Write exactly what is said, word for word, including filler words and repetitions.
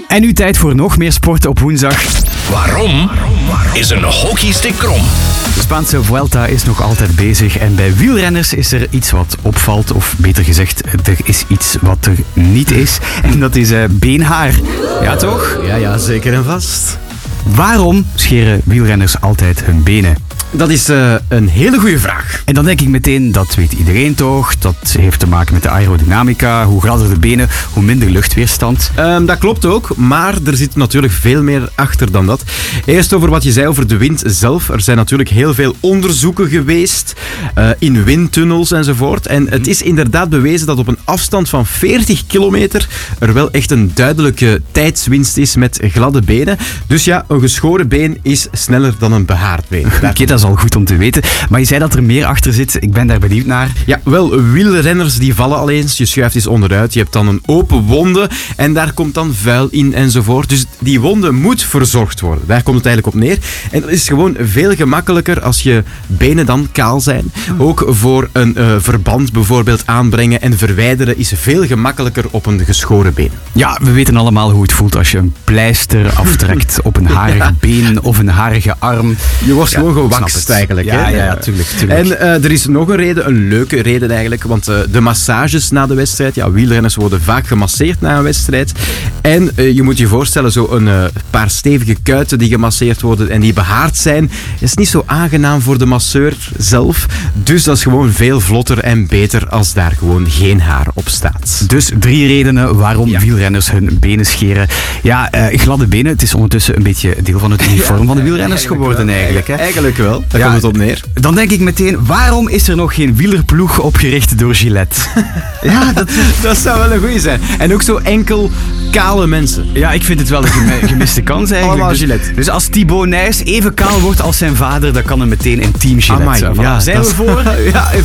En nu tijd voor nog meer sport op woensdag. Waarom is een hockeystick krom? De Spaanse Vuelta is nog altijd bezig en bij wielrenners is er iets wat opvalt, of beter gezegd, er is iets wat er niet is. En dat is uh, beenhaar. Ja, toch? Ja, ja, zeker en vast. Waarom scheren wielrenners altijd hun benen? Dat is uh, een hele goede vraag. En dan denk ik meteen, dat weet iedereen toch. Dat heeft te maken met de aerodynamica. Hoe gladder de benen, hoe minder luchtweerstand. Um, dat klopt ook, maar er zit natuurlijk veel meer achter dan dat. Eerst over wat je zei over de wind zelf. Er zijn natuurlijk heel veel onderzoeken geweest uh, in windtunnels enzovoort. En het is inderdaad bewezen dat op een afstand van veertig kilometer er wel echt een duidelijke tijdswinst is met gladde benen. Dus ja, een geschoren been is sneller dan een behaard been. Oké, okay, dat is al goed om te weten. Maar je zei dat er meer achter zit. Ik ben daar benieuwd naar. Ja, wel, wielrenners die vallen al eens. Je schuift eens onderuit. Je hebt dan een open wonde en daar komt dan vuil in enzovoort. Dus die wonde moet verzorgd worden. Daar komt het eigenlijk op neer. En dat is gewoon veel gemakkelijker als je benen dan kaal zijn. Ook voor een uh, verband bijvoorbeeld aanbrengen en verwijderen is veel gemakkelijker op een geschoren been. Ja, we weten allemaal hoe het voelt als je een pleister aftrekt op een harige ja. been of een harige arm. Je wordt ja, gewoon gewakst eigenlijk. Ja, hè? ja, ja, tuurlijk. tuurlijk. En uh, er is nog een reden, een leuke reden eigenlijk, want uh, de massages na de wedstrijd, ja, wielrenners worden vaak gemasseerd na een wedstrijd. En uh, je moet je voorstellen, zo een uh, paar stevige kuiten die gemasseerd worden en die behaard zijn, is niet zo aangenaam voor de masseur zelf. Dus dat is gewoon veel vlotter en beter als daar gewoon geen haar op staat. Dus drie redenen waarom ja. wielrenners hun benen scheren. Ja, uh, gladde benen, het is ondertussen een beetje deel van het uniform ja, van de wielrenners geworden wel, eigenlijk. Hè? Eigenlijk wel, daar ja, komt het op neer. Dan denk ik meteen, waarom is er nog geen wielerploeg opgericht door Gillette? Ja, dat, dat zou wel een goeie zijn. En ook zo enkel kale mensen. Ja, ik vind het wel een gemiste kans eigenlijk. Allemaal dus, Gillette. Dus als Thibaut Nys even kaal wordt als zijn vader, dan kan er meteen een team Gillette. Amai, Voilà. ja, Zijn we is, voor? Ja,